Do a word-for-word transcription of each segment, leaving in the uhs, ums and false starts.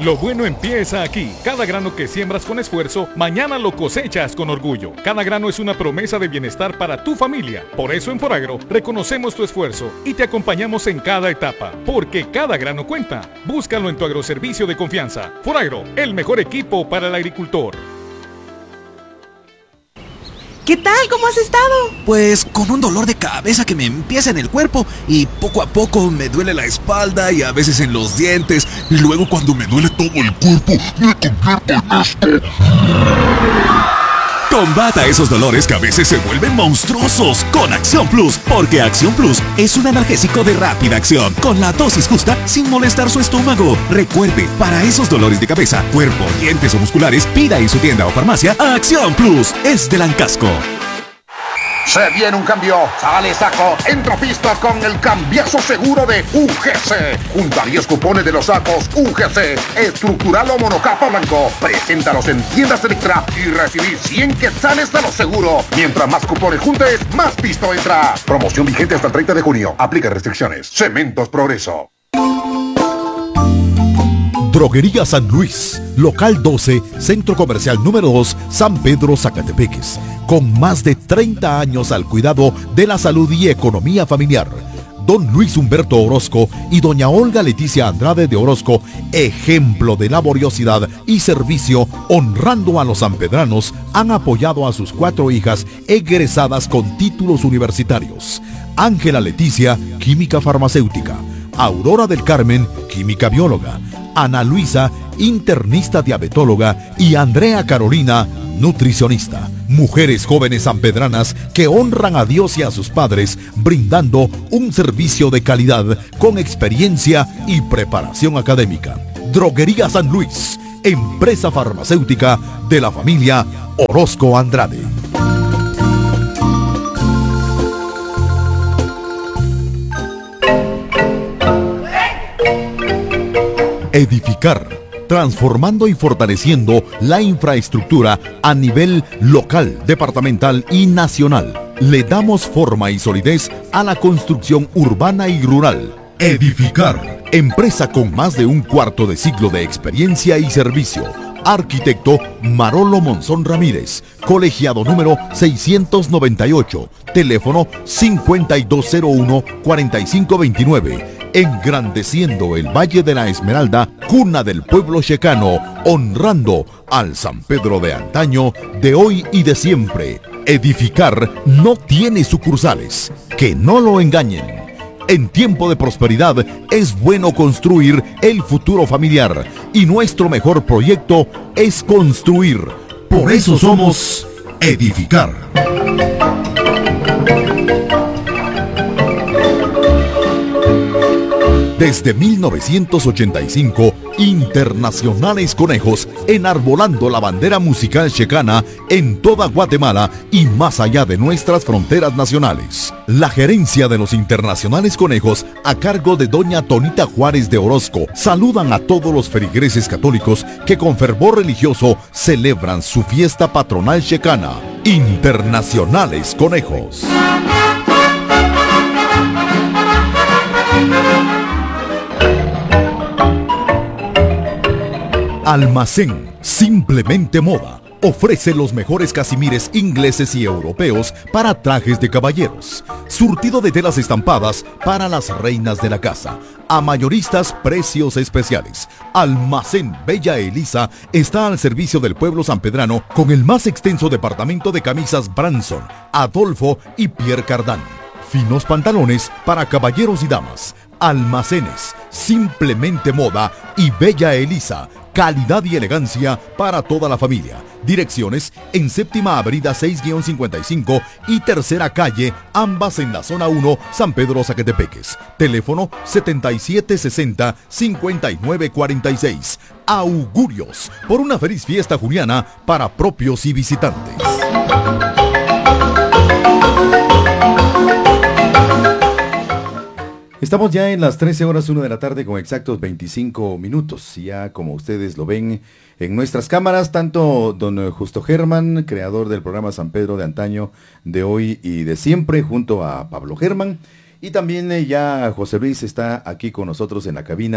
Lo bueno empieza aquí. Cada grano que siembras con esfuerzo, mañana lo cosechas con orgullo. Cada grano es una promesa de bienestar para tu familia. Por eso en Foragro reconocemos tu esfuerzo y te acompañamos en cada etapa, porque cada grano cuenta. Búscalo en tu agroservicio de confianza. Foragro, el mejor equipo para el agricultor. ¿Qué tal? ¿Cómo has estado? Pues con un dolor de cabeza que me empieza en el cuerpo y poco a poco me duele la espalda y a veces en los dientes. Y luego cuando me duele todo el cuerpo, me convierto en esto. Combata esos dolores que a veces se vuelven monstruosos con Acción Plus, porque Acción Plus es un analgésico de rápida acción, con la dosis justa sin molestar su estómago. Recuerde, para esos dolores de cabeza, cuerpo, dientes o musculares, pida en su tienda o farmacia Acción Plus. Es de Lancasco. Se viene un cambio, sale saco, entra pista con el cambiazo seguro de U G C. Junta diez cupones de los sacos U G C, estructural o monocapa blanco. Preséntalos en tiendas Electra y recibir cien quetzales de lo seguro. Mientras más cupones juntes, más pisto entra. Promoción vigente hasta el treinta de junio. Aplica restricciones. Cementos Progreso. Droguería San Luis, local doce, centro comercial número dos, San Pedro, Zacatepeques, con más de treinta años al cuidado de la salud y economía familiar. Don Luis Humberto Orozco y doña Olga Leticia Andrade de Orozco, ejemplo de laboriosidad y servicio, honrando a los sanpedranos, han apoyado a sus cuatro hijas egresadas con títulos universitarios. Ángela Leticia, química farmacéutica; Aurora del Carmen, química bióloga; Ana Luisa, internista diabetóloga; y Andrea Carolina, nutricionista. Mujeres jóvenes sanpedranas que honran a Dios y a sus padres, brindando un servicio de calidad con experiencia y preparación académica. Droguería San Luis, empresa farmacéutica de la familia Orozco Andrade. Edificar, transformando y fortaleciendo la infraestructura a nivel local, departamental y nacional. Le damos forma y solidez a la construcción urbana y rural. Edificar, empresa con más de un cuarto de siglo de experiencia y servicio. Arquitecto Marolo Monzón Ramírez, colegiado número seiscientos noventa y ocho, teléfono cincuenta y dos cero uno, cuarenta y cinco veintinueve. Engrandeciendo el Valle de la Esmeralda, cuna del pueblo checano, honrando al San Pedro de antaño, de hoy y de siempre. Edificar no tiene sucursales, que no lo engañen. En tiempo de prosperidad es bueno construir el futuro familiar, y nuestro mejor proyecto es construir. Por eso somos Edificar. Desde mil novecientos ochenta y cinco, Internacionales Conejos, enarbolando la bandera musical checana en toda Guatemala y más allá de nuestras fronteras nacionales. La gerencia de los Internacionales Conejos, a cargo de doña Tonita Juárez de Orozco, saludan a todos los feligreses católicos que con fervor religioso celebran su fiesta patronal checana. Internacionales Conejos. Almacén Simplemente Moda ofrece los mejores casimires ingleses y europeos para trajes de caballeros. Surtido de telas estampadas para las reinas de la casa. A mayoristas, precios especiales. Almacén Bella Elisa está al servicio del pueblo sanpedrano con el más extenso departamento de camisas Branson, Adolfo y Pierre Cardin. Finos pantalones para caballeros y damas. Almacenes Simplemente Moda y Bella Elisa. Calidad y elegancia para toda la familia. Direcciones en Séptima Avenida seis cincuenta y cinco y Tercera Calle, ambas en la zona uno, San Pedro Zacatepeques. Teléfono setenta y siete sesenta, cincuenta y nueve cuarenta y seis. Augurios por una feliz fiesta juliana para propios y visitantes. Estamos ya en las trece horas uno de la tarde con exactos veinticinco minutos. Ya como ustedes lo ven en nuestras cámaras, tanto don Justo Germán, creador del programa San Pedro de antaño, de hoy y de siempre, junto a Pablo Germán. Y también eh, ya José Luis está aquí con nosotros en la cabina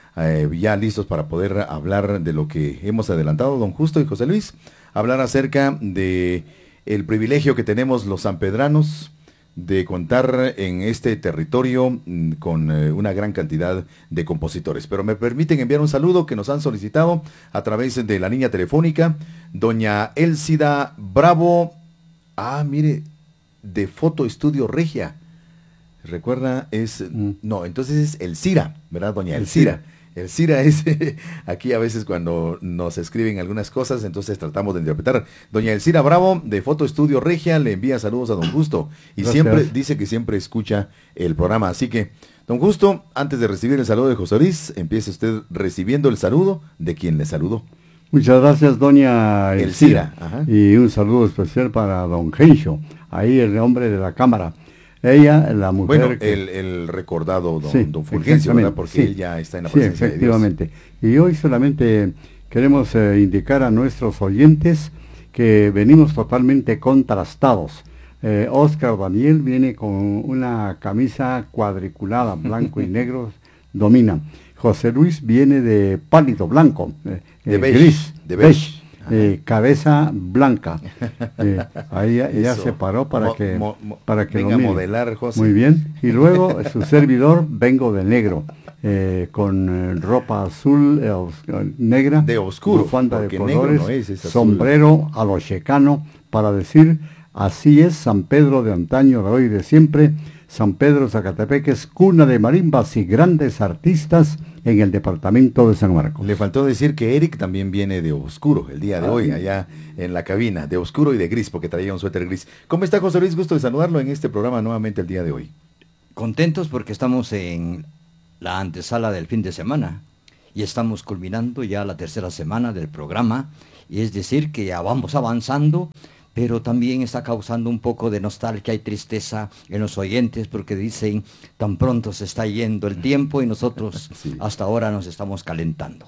eh, ya listos para poder hablar de lo que hemos adelantado, don Justo y José Luis, hablar acerca de el privilegio que tenemos los sanpedranos de contar en este territorio mm, con eh, una gran cantidad de compositores. Pero me permiten enviar un saludo que nos han solicitado a través de la línea telefónica, doña Elcida Bravo, ah, mire, de Foto Estudio Regia. Recuerda, es, mm. no, entonces es Elcira, ¿verdad, doña Elcira? Elcira es, aquí a veces cuando nos escriben algunas cosas, entonces tratamos de interpretar. Doña Elcira Bravo, de Foto Estudio Regia, le envía saludos a don Justo. Y Gracias. Siempre dice que siempre escucha el programa. Así que, don Justo, antes de recibir el saludo de José Luis, empiece usted recibiendo el saludo de quien le saludó. Muchas gracias, doña Elcira. Elcira. Y un saludo especial para don Gencho, ahí el hombre de la cámara. Ella, la mujer... Bueno, que... el, el recordado don, sí, don Fulgencio, ¿verdad? Porque sí, él ya está en la presencia sí, efectivamente. de Dios. Y hoy solamente queremos eh, indicar a nuestros oyentes que venimos totalmente contrastados. Eh, Oscar Daniel viene con una camisa cuadriculada, blanco y negro, domina. José Luis viene de pálido blanco, eh, de beige, gris, de beige. Eh, cabeza blanca. Eh, ahí ya, ya se paró para mo, que mo, mo, para que venga lo mire. A modelar, José. Muy bien. Y luego su servidor vengo de negro, eh, con eh, ropa azul, eh, negra, de oscuro, bufanda de colores, no es, es sombrero a lo checano, para decir así es San Pedro de antaño, de hoy y de siempre. San Pedro Zacatepeque es cuna de marimbas y grandes artistas en el departamento de San Marcos. Le faltó decir que Eric también viene de oscuro el día de ah, hoy, sí. allá en la cabina, de oscuro y de gris, porque traía un suéter gris. ¿Cómo está, José Luis? Gusto de saludarlo en este programa nuevamente el día de hoy. Contentos porque estamos en la antesala del fin de semana y estamos culminando ya la tercera semana del programa, y es decir que ya vamos avanzando, pero también está causando un poco de nostalgia y tristeza en los oyentes porque dicen, tan pronto se está yendo el tiempo y nosotros sí. hasta ahora nos estamos calentando.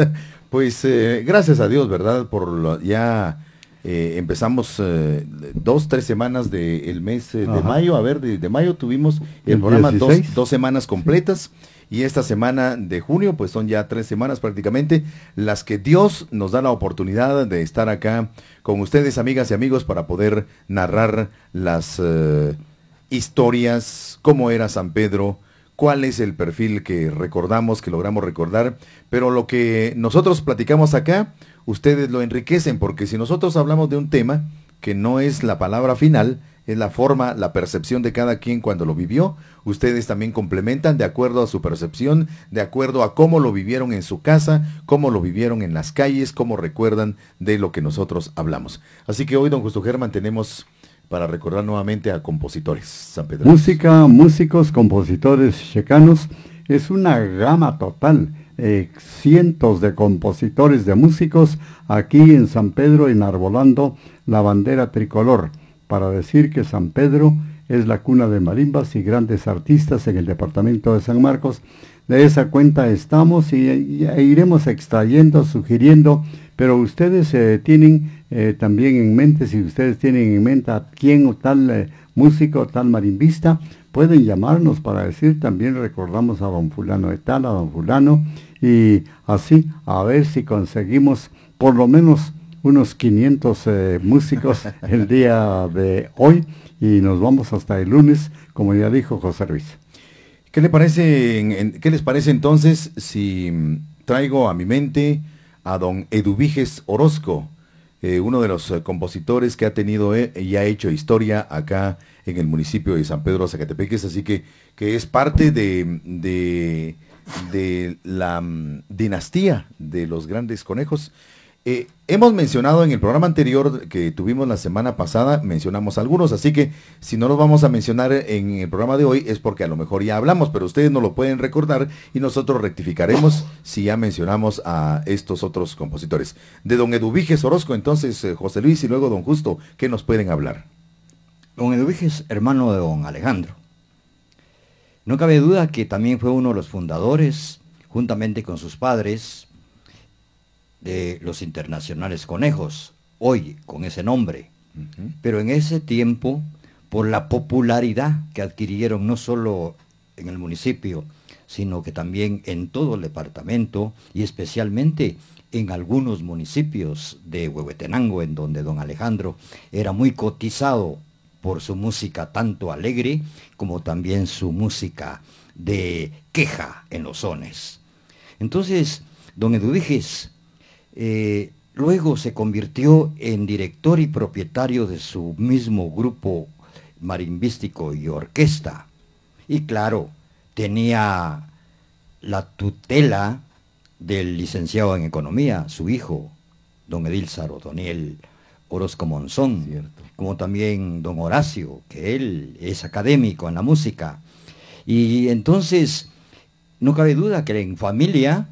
Pues eh, gracias a Dios, ¿verdad? Por lo, ya eh, empezamos eh, dos, tres semanas del mes eh, de mayo. A ver, de, de mayo tuvimos el, el programa dos, dos semanas completas. Sí. Y esta semana de junio, pues son ya tres semanas prácticamente, las que Dios nos da la oportunidad de estar acá con ustedes, amigas y amigos, para poder narrar las uh, historias, cómo era San Pedro, cuál es el perfil que recordamos, que logramos recordar, pero lo que nosotros platicamos acá, ustedes lo enriquecen, porque si nosotros hablamos de un tema que no es la palabra final, es la forma, la percepción de cada quien cuando lo vivió, ustedes también complementan de acuerdo a su percepción, de acuerdo a cómo lo vivieron en su casa, cómo lo vivieron en las calles, cómo recuerdan de lo que nosotros hablamos. Así que hoy, don Justo Germán, tenemos para recordar nuevamente a compositores sanpedranos. Música, músicos, compositores checanos, es una gama total. Eh, cientos de compositores de músicos aquí en San Pedro enarbolando la bandera tricolor, para decir que San Pedro es la cuna de marimbas y grandes artistas en el departamento de San Marcos. De esa cuenta estamos y, y iremos extrayendo, sugiriendo, pero ustedes eh, tienen eh, también en mente, si ustedes tienen en mente a quién o tal eh, músico, tal marimbista, pueden llamarnos para decir, también recordamos a don fulano de tal, a don fulano, y así a ver si conseguimos por lo menos unos quinientos eh, músicos el día de hoy, y nos vamos hasta el lunes, como ya dijo José Luis. ¿Qué le parece, en, en, qué les parece entonces si traigo a mi mente a don Eduviges Orozco, eh, uno de los eh, compositores que ha tenido eh, y ha hecho historia acá en el municipio de San Pedro Zacatepeques, así que, que es parte de, de, de la um, dinastía de los grandes conejos. Eh, hemos mencionado en el programa anterior que tuvimos la semana pasada, mencionamos algunos, así que si no los vamos a mencionar en el programa de hoy es porque a lo mejor ya hablamos, pero ustedes no lo pueden recordar y nosotros rectificaremos si ya mencionamos a estos otros compositores. De don Eduviges Orozco, entonces, eh, José Luis y luego don Justo, ¿qué nos pueden hablar? Don Eduviges, hermano de don Alejandro. No cabe duda que también fue uno de los fundadores, juntamente con sus padres, de los Internacionales Conejos, hoy con ese nombre. Uh-huh. Pero en ese tiempo, por la popularidad que adquirieron no solo en el municipio, sino que también en todo el departamento y especialmente en algunos municipios de Huehuetenango, en donde don Alejandro era muy cotizado por su música tanto alegre como también su música de queja en los sones. Entonces, don Eduviges eh, luego se convirtió en director y propietario de su mismo grupo marimbístico y orquesta. Y claro, tenía la tutela del licenciado en economía, su hijo, don Edilzar Odoniel Orozco Monzón, cierto, como también don Horacio, que él es académico en la música. Y entonces, no cabe duda que en familia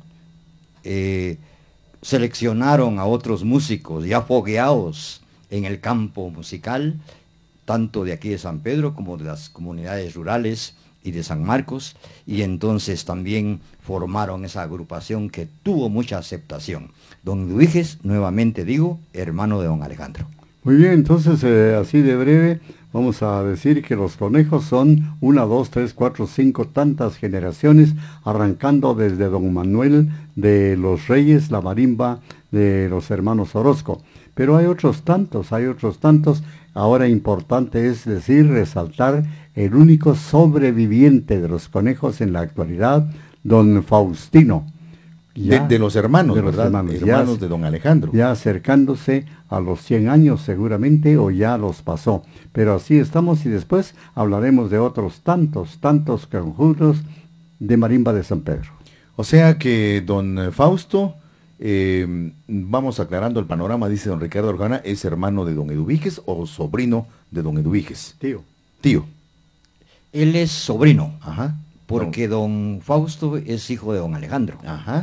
eh, seleccionaron a otros músicos ya fogueados en el campo musical, tanto de aquí de San Pedro como de las comunidades rurales y de San Marcos, y entonces también formaron esa agrupación que tuvo mucha aceptación. Don Eduviges, nuevamente digo, hermano de don Alejandro. Muy bien, entonces eh, así de breve vamos a decir que los conejos son una, dos, tres, cuatro, cinco, tantas generaciones, arrancando desde don Manuel de los Reyes, la marimba de los hermanos Orozco. Pero hay otros tantos, hay otros tantos. Ahora importante es decir, resaltar el único sobreviviente de los conejos en la actualidad, don Faustino. Ya, de, de los hermanos, de los ¿verdad? Hermanos, hermanos ya, de don Alejandro. Ya acercándose a los cien años seguramente, o ya los pasó. Pero así estamos, y después hablaremos de otros tantos, tantos conjuntos de marimba de San Pedro. O sea que don Fausto, eh, vamos aclarando el panorama, dice don Ricardo Orjana, ¿es hermano de don Eduviges o sobrino de don Eduviges? Tío. Tío. Él es sobrino. Ajá. Porque don Fausto es hijo de don Alejandro. Ajá.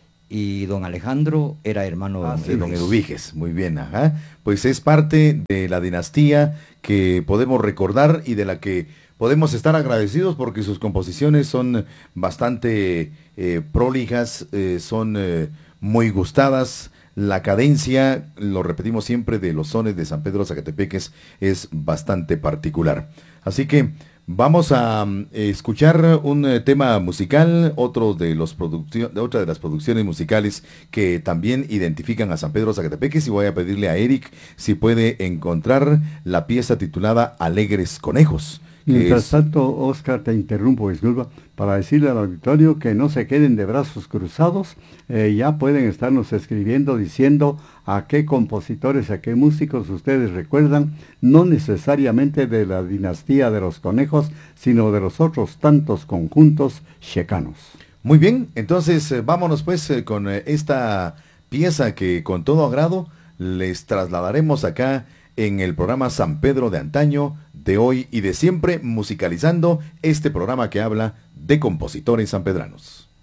Y don Alejandro era hermano ah, de, de don Eduviges. Muy bien, ajá. Pues es parte de la dinastía que podemos recordar y de la que podemos estar agradecidos, porque sus composiciones son bastante eh, prolijas, eh, son eh, muy gustadas. La cadencia, lo repetimos siempre, de los sones de San Pedro Zacatepeques es bastante particular. Así que vamos a eh, escuchar un eh, tema musical, otro de los produccio- de otra de las producciones musicales que también identifican a San Pedro Zacatepeques, y voy a pedirle a Eric si puede encontrar la pieza titulada Alegres Conejos. Mientras es... tanto, Oscar, te interrumpo, disculpa, para decirle al auditorio que no se queden de brazos cruzados. Eh, ya pueden estarnos escribiendo diciendo a qué compositores, a qué músicos ustedes recuerdan, no necesariamente de la dinastía de los conejos, sino de los otros tantos conjuntos checanos. Muy bien, entonces eh, vámonos pues eh, con eh, esta pieza que con todo agrado les trasladaremos acá en el programa San Pedro de antaño, de hoy y de siempre, musicalizando este programa que habla de compositores sanpedranos.